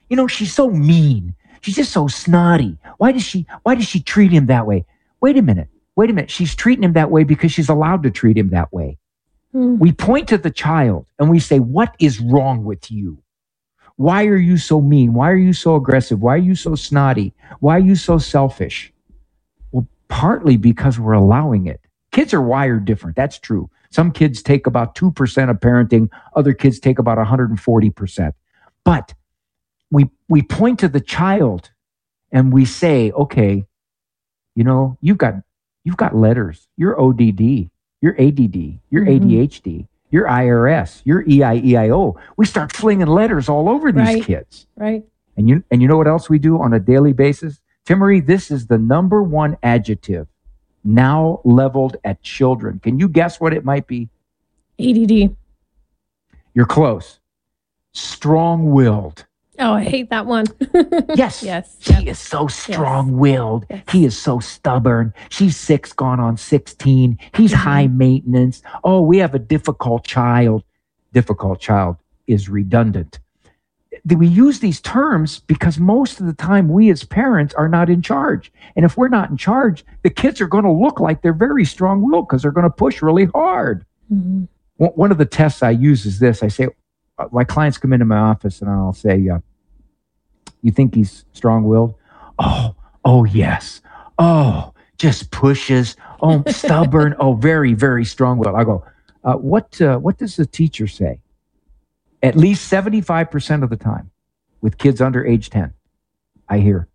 You know, she's so mean. She's just so snotty. Why does she, why does she treat him that way? Wait a minute. Wait a minute. She's treating him that way because she's allowed to treat him that way. Hmm. We point to the child and we say, what is wrong with you? Why are you so mean? Why are you so aggressive? Why are you so snotty? Why are you so selfish? Well, partly because we're allowing it. Kids are wired different. That's true. Some kids take about two percent of parenting. Other kids take about one hundred forty percent. But we we point to the child and we say, okay, you know, you've got you've got letters. You're O D D. You're A D D. You're mm-hmm. A D H D. You're I R S. You're E I E I O. We start flinging letters all over these right. kids. Right. And you and you know what else we do on a daily basis? Timmery, this is the number one adjective now leveled at children. Can you guess what it might be? A D D. You're close. Strong-willed. Oh, I hate that one. Yes. Yes. He yes. is so strong-willed. Yes. He is so stubborn. She's six, gone on sixteen. He's mm-hmm. high maintenance. Oh, we have a difficult child. Difficult child is redundant. We use these terms because most of the time we as parents are not in charge. And if we're not in charge, the kids are going to look like they're very strong-willed because they're going to push really hard. Mm-hmm. One of the tests I use is this. I say, my clients come into my office and I'll say, uh, you think he's strong-willed? Oh, oh, yes. Oh, just pushes. Oh, stubborn. Oh, very, very strong-willed. I go, uh, what, uh, what does the teacher say? At least seventy-five percent of the time with kids under age ten, I hear,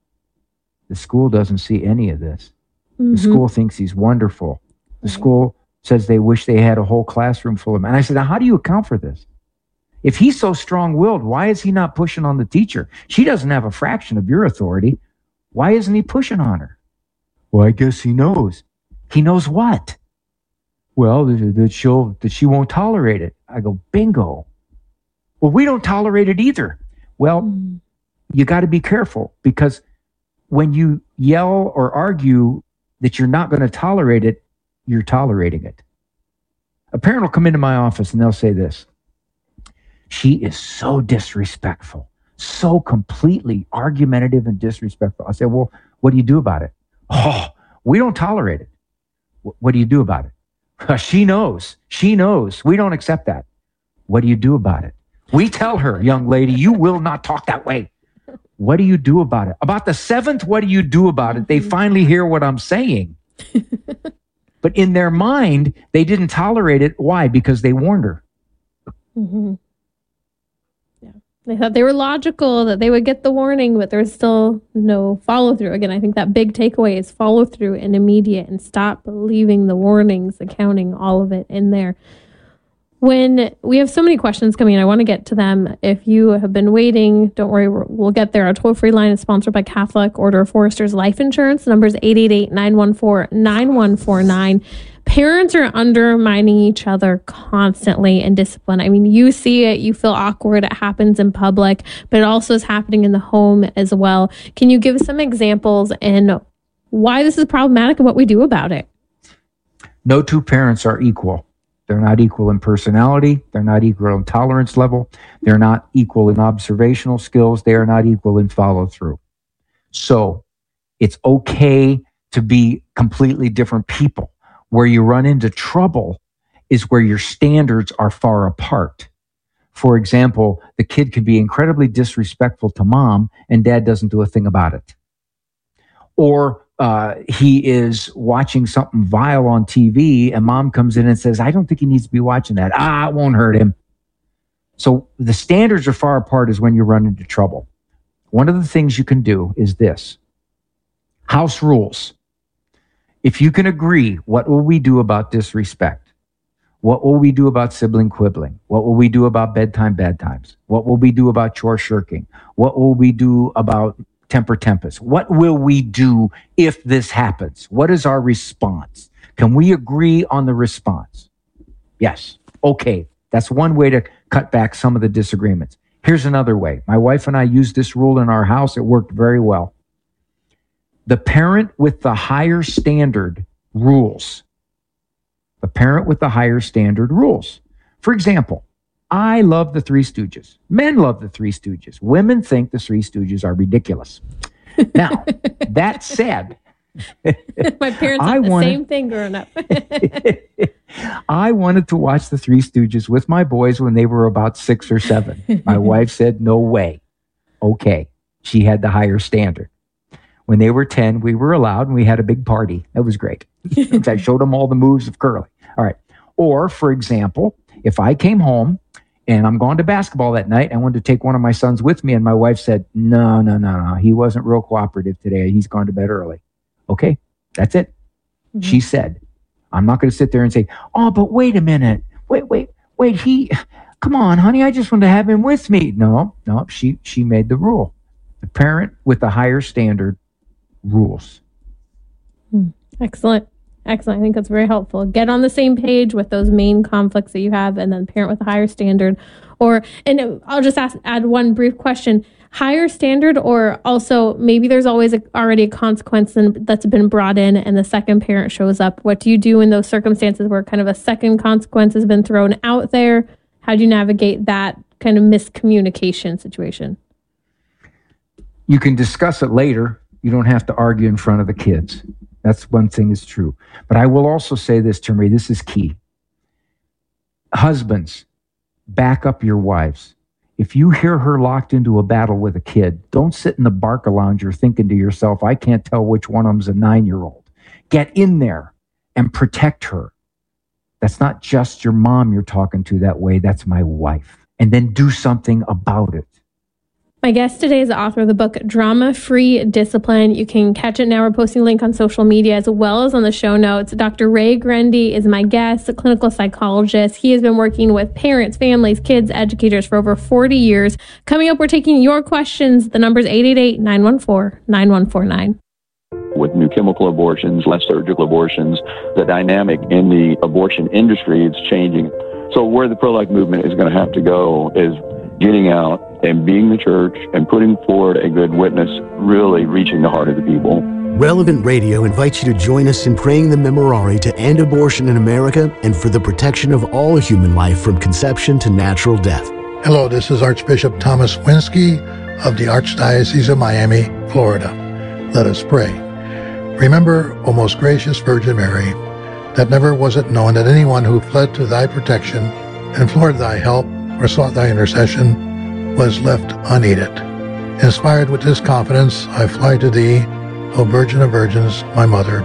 the school doesn't see any of this. Mm-hmm. The school thinks he's wonderful. The right. school says they wish they had a whole classroom full of him. And I said, now, how do you account for this? If he's so strong-willed, why is he not pushing on the teacher? She doesn't have a fraction of your authority. Why isn't he pushing on her? Well, I guess he knows. He knows what? Well, that, that, she'll, that she won't tolerate it. I go, bingo. Well, we don't tolerate it either. Well, mm. you got to be careful because when you yell or argue that you're not going to tolerate it, you're tolerating it. A parent will come into my office and they'll say this. She is so disrespectful, so completely argumentative and disrespectful. I say, well, what do you do about it? Oh, we don't tolerate it. What do you do about it? She knows. She knows. We don't accept that. What do you do about it? We tell her, young lady, you will not talk that way. What do you do about it? About the seventh, what do you do about it? They finally hear what I'm saying. But in their mind, they didn't tolerate it. Why? Because they warned her. Mm-hmm. Yeah. They thought they were logical, that they would get the warning, but there's still no follow through. Again, I think that big takeaway is follow through and immediate and stop leaving the warnings, accounting, all of it in there. When we have so many questions coming in, I want to get to them. If you have been waiting, don't worry, we'll get there. Our toll-free line is sponsored by Catholic Order of Foresters Life Insurance. The number is eight eight eight, nine one four, nine one four nine. Parents are undermining each other constantly in discipline. I mean, you see it, you feel awkward, it happens in public, but it also is happening in the home as well. Can you give some examples and why this is problematic and what we do about it? No two parents are equal. They're not equal in personality. They're not equal in tolerance level. They're not equal in observational skills. They are not equal in follow through. So it's okay to be completely different people. Where you run into trouble is where your standards are far apart. For example, the kid could be incredibly disrespectful to mom and dad doesn't do a thing about it. Or Uh, he is watching something vile on T V and mom comes in and says, I don't think he needs to be watching that. Ah, it won't hurt him. So the standards are far apart is when you run into trouble. One of the things you can do is this. House rules. If you can agree, what will we do about disrespect? What will we do about sibling quibbling? What will we do about bedtime bad times? What will we do about chore shirking? What will we do about temper tempest? What will we do if this happens? What is our response? Can we agree on the response? Yes. Okay. That's one way to cut back some of the disagreements. Here's another way. My wife and I used this rule in our house. It worked very well. The parent with the higher standard rules. The parent with the higher standard rules. For example, I love the Three Stooges. Men love the Three Stooges. Women think the Three Stooges are ridiculous. Now, that said, My parents I had the wanted- same thing growing up. I wanted to watch the Three Stooges with my boys when they were about six or seven. My wife said, no way. Okay. She had the higher standard. When they were ten, we were allowed, and we had a big party. That was great. I showed them all the moves of curling. All right. Or, for example, if I came home and I'm going to basketball that night, I wanted to take one of my sons with me, and my wife said, no, no, no, no. He wasn't real cooperative today. He's gone to bed early. Okay, that's it. Mm-hmm. She said, I'm not going to sit there and say, oh, but wait a minute. Wait, wait, wait. He, come on, honey. I just want to have him with me. No, no, she, she made the rule. The parent with the higher standard rules. Hmm. Excellent. Excellent. I think that's very helpful. Get on the same page with those main conflicts that you have, and then parent with a higher standard. Or, and I'll just ask, add one brief question. Higher standard, or also maybe there's always a, already a consequence that's been brought in and the second parent shows up. What do you do in those circumstances where kind of a second consequence has been thrown out there? How do you navigate that kind of miscommunication situation? You can discuss it later. You don't have to argue in front of the kids. That's one thing is true. But I will also say this, Timmy, this is key. Husbands, back up your wives. If you hear her locked into a battle with a kid, don't sit in the Barcalounger thinking to yourself, I can't tell which one of them's a nine-year-old. Get in there and protect her. That's not just your mom you're talking to that way. That's my wife. And then do something about it. My guest today is the author of the book, Drama-Free Discipline. You can catch it now. We're posting a link on social media as well as on the show notes. Doctor Ray Grendy is my guest, a clinical psychologist. He has been working with parents, families, kids, educators for over forty years. Coming up, we're taking your questions. The number is eight eight eight, nine one four, nine one four nine. With new chemical abortions, less surgical abortions, the dynamic in the abortion industry is changing. So where the pro-life movement is going to have to go is getting out and being the church and putting forward a good witness, really reaching the heart of the people. Relevant Radio invites you to join us in praying the Memorare to end abortion in America and for the protection of all human life from conception to natural death. Hello, this is Archbishop Thomas Winsky of the Archdiocese of Miami, Florida. Let us pray. Remember, O most gracious Virgin Mary, that never was it known that anyone who fled to thy protection, implored thy help, or sought thy intercession, was left unaided. Inspired with this confidence, I fly to thee, O Virgin of Virgins, my Mother.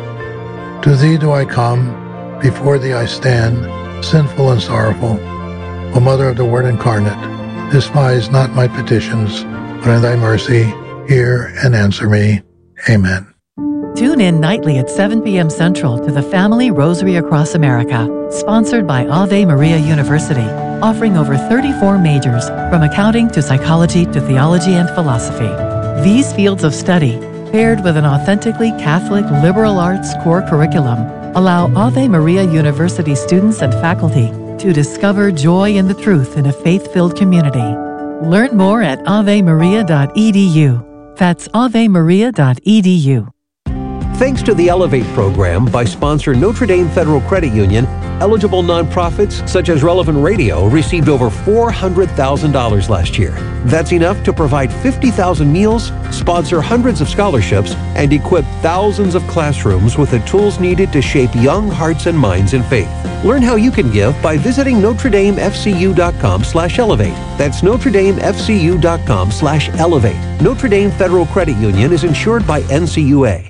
To thee do I come, before thee I stand, sinful and sorrowful. O Mother of the Word incarnate, despise not my petitions, but in thy mercy hear and answer me. Amen. Tune in nightly at seven p.m. Central to the Family Rosary Across America, sponsored by Ave Maria University, offering over thirty-four majors, from accounting to psychology to theology and philosophy. These fields of study, paired with an authentically Catholic liberal arts core curriculum, allow Ave Maria University students and faculty to discover joy in the truth in a faith-filled community. Learn more at ave maria dot e d u. That's ave maria dot e d u. Thanks to the Elevate program by sponsor Notre Dame Federal Credit Union, eligible nonprofits such as Relevant Radio received over four hundred thousand dollars last year. That's enough to provide fifty thousand meals, sponsor hundreds of scholarships, and equip thousands of classrooms with the tools needed to shape young hearts and minds in faith. Learn how you can give by visiting notre dame f c u dot com slash elevate. That's notre dame f c u dot com slash elevate. Notre Dame Federal Credit Union is insured by N C U A.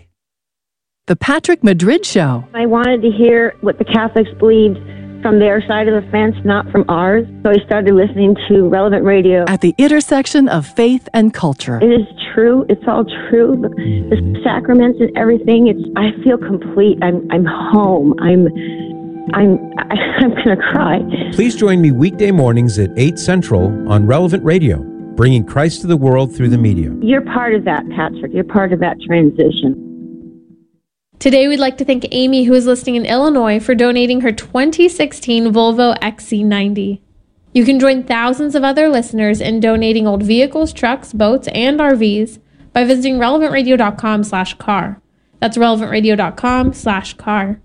The Patrick Madrid Show. I wanted to hear what the Catholics believed from their side of the fence, not from ours. So I started listening to Relevant Radio. At the intersection of faith and culture. It is true. It's all true. The, the sacraments and everything. It's. I feel complete. I'm. I'm home. I'm. I'm. I'm gonna cry. Please join me weekday mornings at eight Central on Relevant Radio, bringing Christ to the world through the media. You're part of that, Patrick. You're part of that transition. Today, we'd like to thank Amy, who is listening in Illinois, for donating her twenty sixteen Volvo X C ninety. You can join thousands of other listeners in donating old vehicles, trucks, boats, and R Vs by visiting relevant radio dot com slash car. That's relevant radio dot com slash car.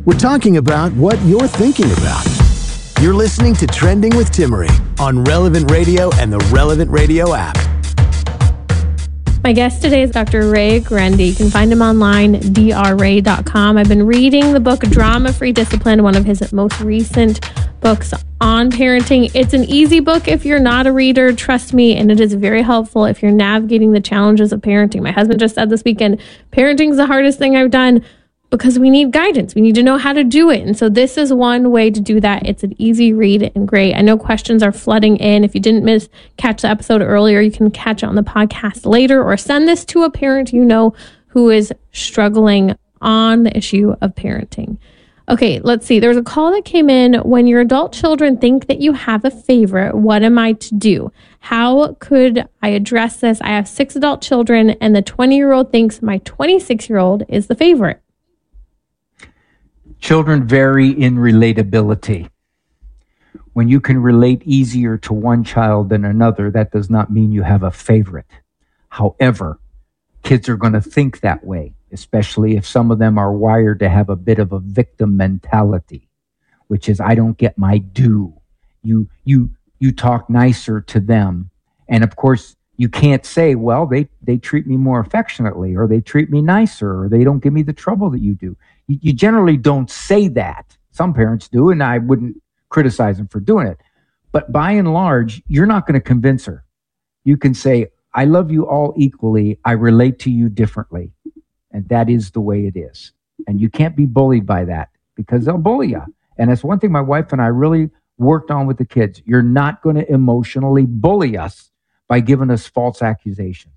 We're talking about what you're thinking about. You're listening to Trending with Timmerie on Relevant Radio and the Relevant Radio app. My guest today is Doctor Ray Guarendi. You can find him online, d r ray dot com. I've been reading the book Drama-Free Discipline, one of his most recent books on parenting. It's an easy book if you're not a reader, trust me, and it is very helpful if you're navigating the challenges of parenting. My husband just said this weekend, parenting is the hardest thing I've done because we need guidance. We need to know how to do it. And so this is one way to do that. It's an easy read and great. I know questions are flooding in. If you didn't miss, catch the episode earlier, you can catch it on the podcast later or send this to a parent you know who is struggling on the issue of parenting. Okay, let's see. There was a call that came in. When your adult children think that you have a favorite, what am I to do? How could I address this? I have six adult children and the twenty-year-old thinks my twenty-six-year-old is the favorite. Children vary in relatability. When you can relate easier to one child than another, that does not mean you have a favorite. However, kids are going to think that way, especially if some of them are wired to have a bit of a victim mentality, which is, I don't get my due. You, you, you talk nicer to them. And of course, you can't say, well, they, they treat me more affectionately, or they treat me nicer, or they don't give me the trouble that you do. You, you generally don't say that. Some parents do, and I wouldn't criticize them for doing it. But by and large, you're not going to convince her. You can say, I love you all equally. I relate to you differently. And that is the way it is. And you can't be bullied by that because they'll bully you. And that's one thing my wife and I really worked on with the kids. You're not going to emotionally bully us by giving us false accusations.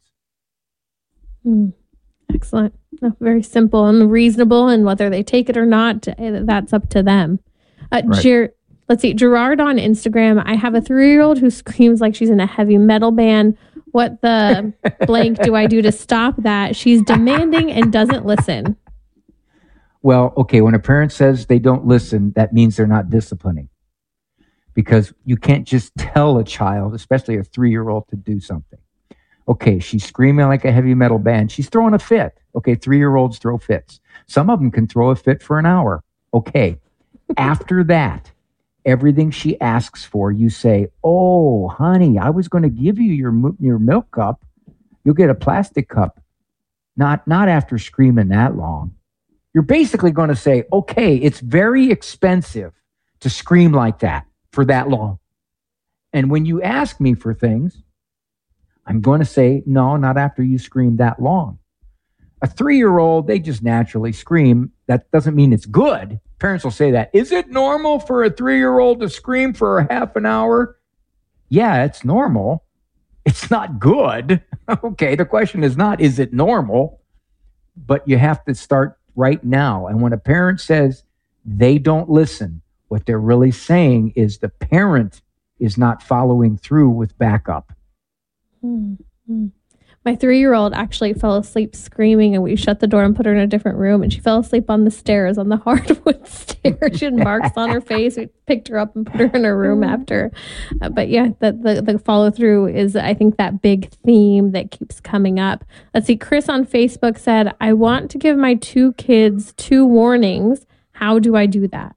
Mm, excellent. No, very simple and reasonable. And whether they take it or not, that's up to them. Uh, Right. Ger- let's see. Gerard on Instagram. I have a three-year-old who screams like she's in a heavy metal band. What the blank do I do to stop that? She's demanding and doesn't listen. Well, okay, when a parent says they don't listen, that means they're not disciplining. Because you can't just tell a child, especially a three-year-old, to do something. Okay, she's screaming like a heavy metal band. She's throwing a fit. Okay, three-year-olds throw fits. Some of them can throw a fit for an hour. Okay, after that, everything she asks for, you say, oh, honey, I was going to give you your mo- your milk cup. You'll get a plastic cup. Not, not after screaming that long. You're basically going to say, okay, it's very expensive to scream like that for that long. And when you ask me for things, I'm going to say, no, not after you scream that long. A three-year-old, they just naturally scream. That doesn't mean it's good. Parents will say that. Is it normal for a three-year-old to scream for a half an hour? Yeah, it's normal. It's not good. Okay, the question is not, is it normal? But you have to start right now. And when a parent says they don't listen, what they're really saying is the parent is not following through with backup. Mm-hmm. My three-year-old actually fell asleep screaming, and we shut the door and put her in a different room, and she fell asleep on the stairs, on the hardwood stairs. She had marks on her face. We picked her up and put her in her room after. Uh, but yeah, the, the, the follow-through is, I think, that big theme that keeps coming up. Let's see, Chris on Facebook said, I want to give my two kids two warnings. How do I do that?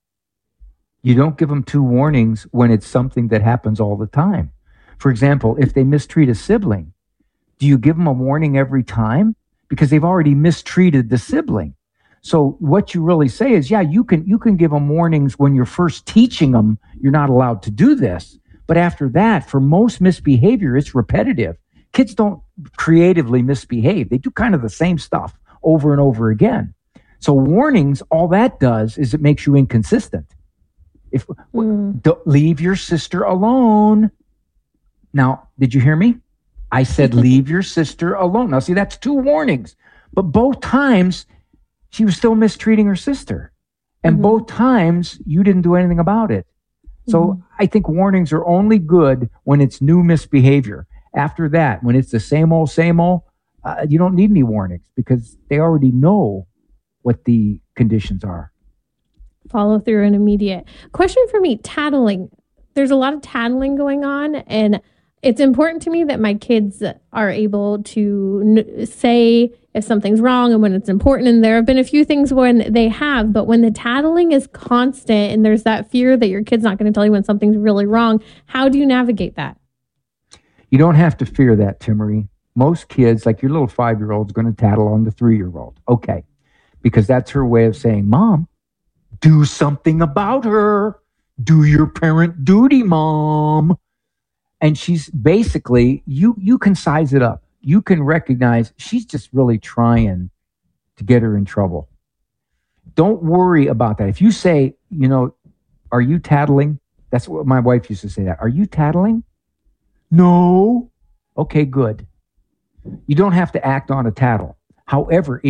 You don't give them two warnings when it's something that happens all the time. For example, if they mistreat a sibling, do you give them a warning every time? Because they've already mistreated the sibling. So what you really say is, yeah, you can you can give them warnings when you're first teaching them you're not allowed to do this. But after that, for most misbehavior, it's repetitive. Kids don't creatively misbehave. They do kind of the same stuff over and over again. So warnings, all that does is it makes you inconsistent. If mm. don't leave your sister alone. Now, did you hear me? I said, leave your sister alone. Now, see, that's two warnings. But both times, she was still mistreating her sister. And mm-hmm. both times, you didn't do anything about it. So mm-hmm. I think warnings are only good when it's new misbehavior. After that, when it's the same old, same old, uh, you don't need any warnings because they already know what the conditions are. Follow through and immediate. Question for me, tattling. There's a lot of tattling going on, and it's important to me that my kids are able to n- say if something's wrong and when it's important. And there have been a few things when they have, but when the tattling is constant and there's that fear that your kid's not going to tell you when something's really wrong, how do you navigate that? You don't have to fear that, Timmery. Most kids, like your little five-year-old, is going to tattle on the three-year-old. Okay. Because that's her way of saying, Mom, do something about her. Do your parent duty, Mom. And she's basically, you you can size it up. You can recognize she's just really trying to get her in trouble. Don't worry about that. If you say, you know, are you tattling? That's what my wife used to say that. Are you tattling? No. Okay, good. You don't have to act on a tattle. However,